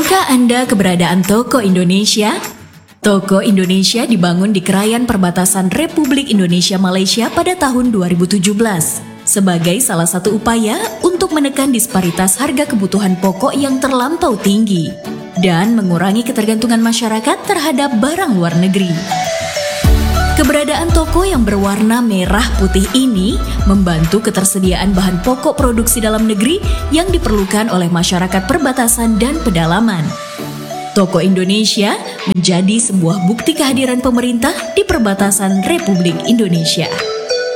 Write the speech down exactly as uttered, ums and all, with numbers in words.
Tahukah Anda keberadaan Toko Indonesia? Toko Indonesia dibangun di Krayan Perbatasan Republik Indonesia Malaysia pada tahun dua ribu tujuh belas sebagai salah satu upaya untuk menekan disparitas harga kebutuhan pokok yang terlampau tinggi dan mengurangi ketergantungan masyarakat terhadap barang luar negeri. Keberadaan toko yang berwarna merah putih ini membantu ketersediaan bahan pokok produksi dalam negeri yang diperlukan oleh masyarakat perbatasan dan pedalaman. Toko Indonesia menjadi sebuah bukti kehadiran pemerintah di perbatasan Republik Indonesia.